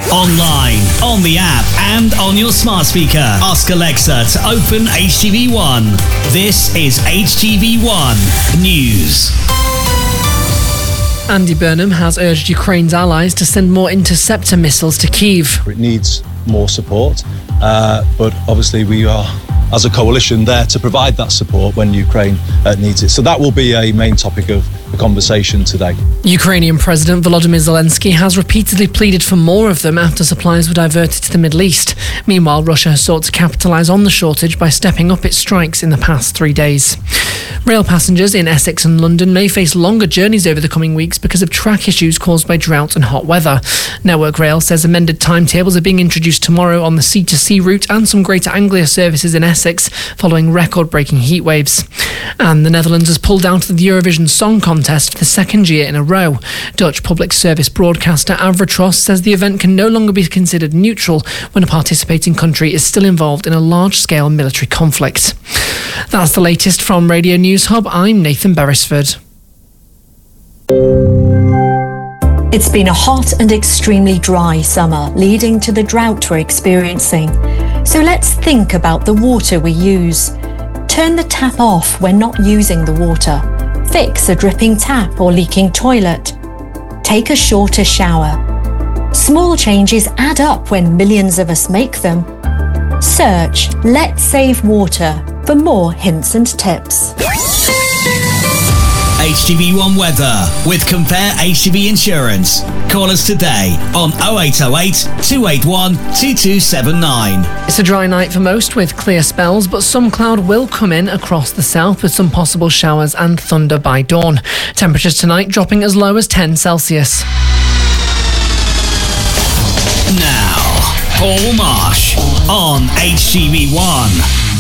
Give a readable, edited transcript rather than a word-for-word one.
Online, on the app, and on your smart speaker. Ask Alexa to open HTV1. This is HTV1 News. Andy Burnham has urged Ukraine's allies to send more interceptor missiles to Kyiv. It needs more support, but obviously we are, as a coalition, there to provide that support when Ukraine needs it. So that will be a main topic of the conversation today. Ukrainian President Volodymyr Zelensky has repeatedly pleaded for more of them after supplies were diverted to the Middle East. Meanwhile, Russia has sought to capitalise on the shortage by stepping up its strikes in the past 3 days. Rail passengers in Essex and London may face longer journeys over the coming weeks because of track issues caused by drought and hot weather. Network Rail says amended timetables are being introduced tomorrow on the C2C route and some Greater Anglia services in Essex following record-breaking heat waves. And the Netherlands has pulled out of the Eurovision Song Contest for the second year in a row. Dutch public service broadcaster Avrotros says the event can no longer be considered neutral when a participating country is still involved in a large-scale military conflict. That's the latest from Radio News Hub. I'm Nathan Beresford. It's been a hot and extremely dry summer, leading to the drought we're experiencing. So let's think about the water we use. Turn the tap off when not using the water. Fix a dripping tap or leaking toilet. Take a shorter shower. Small changes add up when millions of us make them. Search Let's Save Water for more hints and tips. HTV1 Weather with Compare HTV Insurance. Call us today on 0808 281 2279. It's a dry night for most with clear spells, but some cloud will come in across the south with some possible showers and thunder by dawn. Temperatures tonight dropping as low as 10 Celsius. Now, Paul Marsh on HTV1.